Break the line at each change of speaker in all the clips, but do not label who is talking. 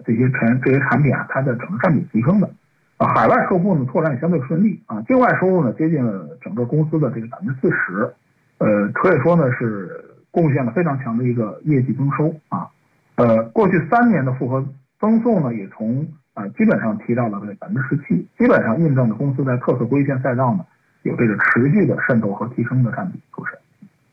这些产品啊，它的整个占比提升的。海外客户呢拓展也相对顺利啊，境外收入呢接近了整个公司的这个40%，可以说呢是贡献了非常强的一个业绩增收啊。过去3年的复合增速呢也从基本上提到了这17%，基本上印证了公司在特色硅片赛道呢有这个持续的渗透和提升的占比。主持人。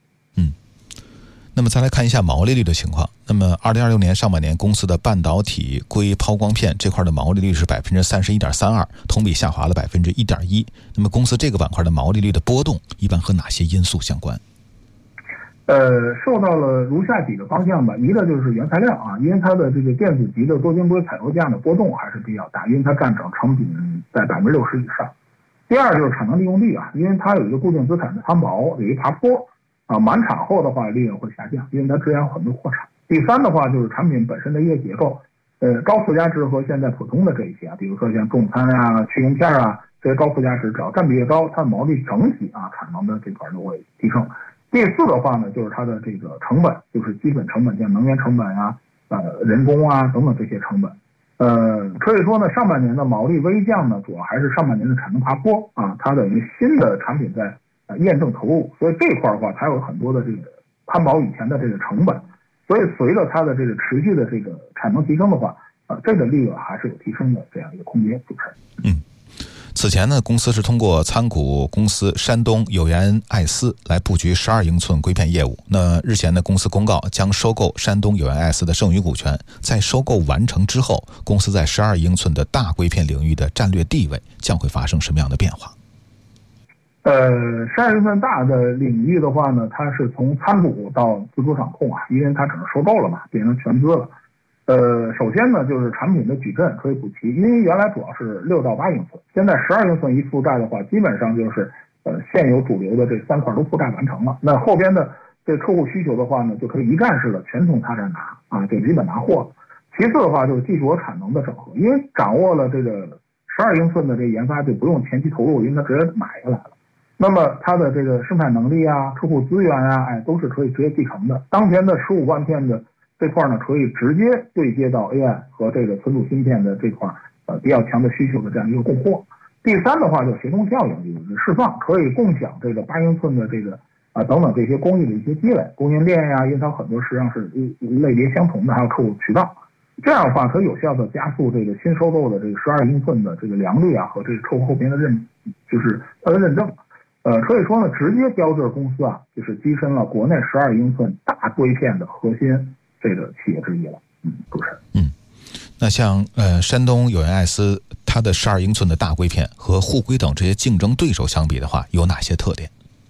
那么再来看一下毛利率的情况。那么2026年上半年公司的半导体硅抛光片这块的毛利率是31.32%，同比下滑了1.1%。那么公司这个板块的毛利率的波动一般和哪些因素相关？
受到了如下几个方向吧。一个就是原材料啊，因为它的这个电子级的多晶硅采购价的波动还是比较大，因为它占整成品在60%以上。第二就是产能利用率啊，因为它有一个固定资产的摊薄，有一爬坡啊，满产后的话利润会下降，因为它之前有很多扩产。第三的话就是产品本身的业结构，高附加值和现在普通的这一些啊，比如说像重餐啊、去鳞片啊这些高附加值，只要占比越高，它的毛利整体啊产能的这块都会提升。第四的话呢，就是它的这个成本，就是基本成本，像能源成本啊、人工啊等等这些成本。可以说呢，上半年的毛利微降呢，主要还是上半年的产能爬坡啊，它等于新的产品在验证投入，所以这块的话，它有很多的这个摊薄以前的这个成本，所以随着它的这个持续的这个产能提升的话，这个利润还是有提升的这样一个空间。主持人。
此前呢，公司是通过参股公司山东有源爱思来布局12英寸硅片业务。那日前呢，公司公告将收购山东有源爱思的剩余股权。在收购完成之后，公司在12英寸的大硅片领域的战略地位将会发生什么样的变化
？12英寸大的领域的话呢，它是从参股到自主掌控啊，因为它整个收购了嘛，变成全资了。首先呢，就是产品的矩阵可以补齐，因为原来主要是6到8英寸，现在12英寸一覆盖的话，基本上就是现有主流的这3块都覆盖完成了。那后边的这客户需求的话呢，就可以一站式的全从他这拿啊，就基本拿货了。其次的话就是技术和产能的整合，因为掌握了这个12英寸的这个研发，就不用前期投入，因为它直接买下来了。那么它的这个生产能力啊、客户资源啊，都是可以直接继承的。当前的15万片的这块呢，可以直接对接到 AI 和这个存储芯片的这块比较强的需求的这样一个供货。第三的话就是协同效应，就是释放，可以共享这个8英寸的这个等等这些工艺的一些积累，供应链呀，因为它很多实际上是类别相同的，还有客户渠道。这样的话可以有效的加速这个新收购的这个12英寸的这个良率啊和这个客户后边的就是它的认证。可以说呢，直接标志公司啊，就是跻身了国内12英寸大硅片的核心这个企业之一了。主持人。
那像山东有源爱思它的12英寸的大硅片和沪硅等这些竞争对手相比的话，有哪些特点？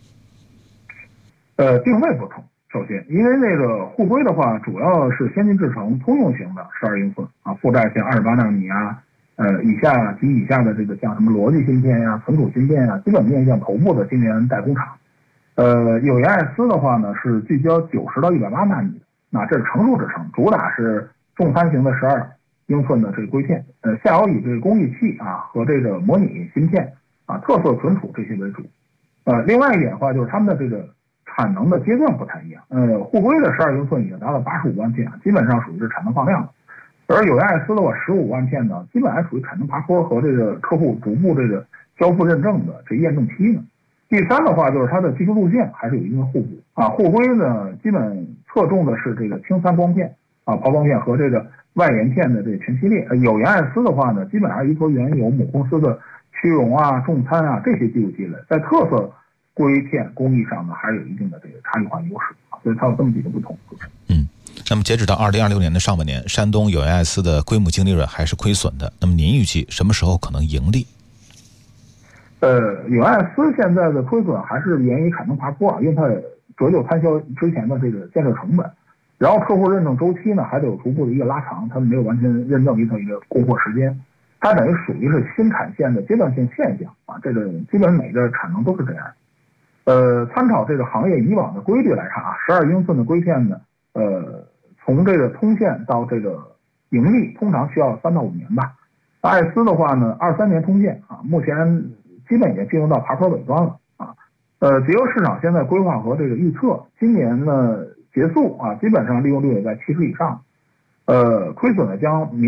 定位不同。首先，因为那个沪硅的话，主要是先进制程通用型的12英寸啊，覆盖像28纳米啊，以下及以下的这个像什么逻辑芯片呀、存储芯片呀，基本面向头部的晶圆代工厂。有源爱思的话呢，是聚焦90到108纳米的，那这是成熟制程，主打是重参型的12英寸的这个硅片，下游以这个工艺器啊和这个模拟芯片啊、特色存储这些为主。另外一点的话，就是他们的这个产能的阶段不太一样。沪硅的12英寸已经达到85万片，基本上属于是产能放量了。而有源爱思的话，15万片呢，基本还属于产能爬坡和这个客户逐步这个交付认证的这验证期呢。第三的话，就是它的技术路线还是有一定的互补啊。沪硅呢，基本侧重的是这个轻3光片啊、抛光片和这个外延片的这个全系列。有源爱思的话呢，基本上依托原有母公司的屈荣啊、重参啊这些技术积累，在特色硅片工艺上呢，还是有一定的这个差异化优势啊，所以它有这么几个不同。
那么截止到2026年的上半年，山东有源爱思的规模净利润还是亏损的。那么您预计什么时候可能盈利？
有源爱思现在的亏损还是源于产能爬坡啊，因为它折旧摊销之前的这个建设成本，然后客户认证周期呢还得有逐步的一个拉长，它没有完全认证一个供货时间，它等于属于是新产线的阶段性现象啊，这个基本每个产能都是这样。参考这个行业以往的规律来看啊，12英寸的硅片呢，从这个通线到这个盈利，通常需要3到5年吧。爱思的话呢，23年通线啊，目前基本已经进入到爬坡尾端了啊。结合市场现在规划和这个预测，今年呢结束啊，基本上利用率也在70以上。亏损呢将